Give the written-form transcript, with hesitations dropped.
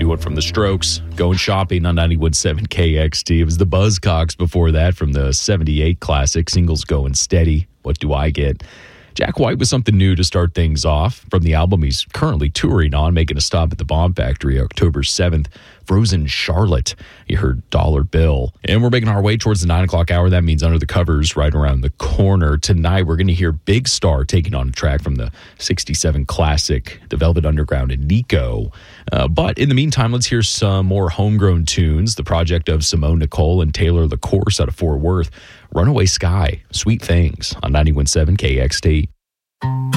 new one from The Strokes, Going Shopping on 91.7 KXT. It was the Buzzcocks before that from the 78 classic, Singles Going Steady, What Do I Get? Jack White with something new to start things off from the album he's currently touring on, making a stop at the Bomb Factory October 7th. Frozen Charlotte. You heard Dollar Bill. And we're making our way towards the 9 o'clock hour. That means Under the Covers right around the corner. Tonight, we're going to hear Big Star taking on a track from the 67 classic, The Velvet Underground and Nico. But in the meantime, let's hear some more homegrown tunes. The project of Simone Nicole and Taylor LaCourse out of Fort Worth. Runaway Sky, Sweet Things on 91.7 KXT.